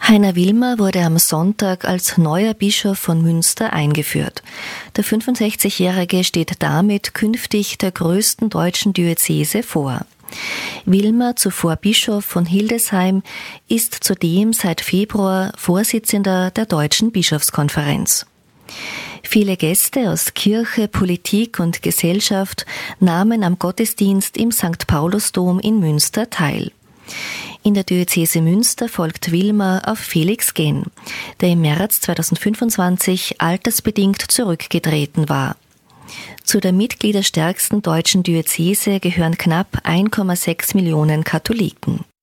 Heiner Wilmer wurde am Sonntag als neuer Bischof von Münster eingeführt. Der 65-Jährige steht damit künftig der größten deutschen Diözese vor. Wilmer, zuvor Bischof von Hildesheim, ist zudem seit Februar Vorsitzender der Deutschen Bischofskonferenz. Viele Gäste aus Kirche, Politik und Gesellschaft nahmen am Gottesdienst im St. Paulusdom in Münster teil. In der Diözese Münster folgt Wilmer auf Felix Genn, der im März 2025 altersbedingt zurückgetreten war. Zu der mitgliederstärksten deutschen Diözese gehören knapp 1,6 Millionen Katholiken.